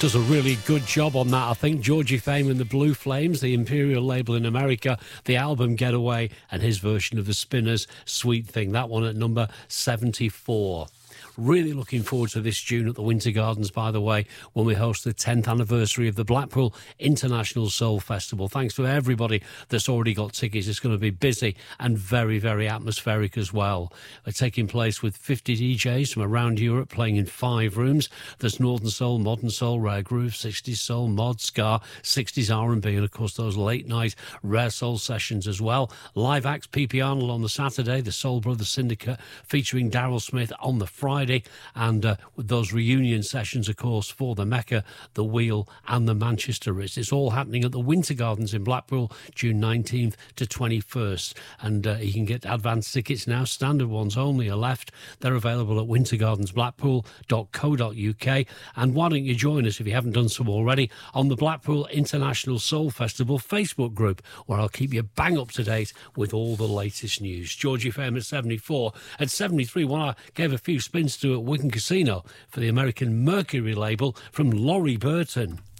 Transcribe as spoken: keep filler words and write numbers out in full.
Does a really good job on that, I think. Georgie Fame and the Blue Flames, the Imperial label in America, the album Getaway, and his version of the Spinners, Sweet Thing. That one at number seventy-four. Really looking forward to this June at the Winter Gardens, by the way, when we host the tenth anniversary of the Blackpool International Soul Festival. Thanks to everybody that's already got tickets. It's going to be busy and very, very atmospheric as well. They're taking place with fifty D Js from around Europe playing in five rooms. There's Northern Soul, Modern Soul, Rare Groove, sixties Soul, Mod, Ska, sixties R and B, and of course those late night Rare Soul sessions as well. Live acts, P P Arnold on the Saturday, the Soul Brothers Syndicate featuring Daryl Smith on the Friday, and uh, with those reunion sessions, of course, for the Mecca, the Wheel and the Manchester Ritz. It's all happening at the Winter Gardens in Blackpool, June nineteenth to twenty-first, and uh, you can get advance tickets now. Standard ones only are left. They're available at winter gardens blackpool dot co dot uk, and why don't you join us, if you haven't done so already, on the Blackpool International Soul Festival Facebook group, where I'll keep you bang up to date with all the latest news. Georgie Fame at seventy-four. At seventy-three, well, I gave a few spins to at Wigan Casino for the American Mercury label from Laurie Burton.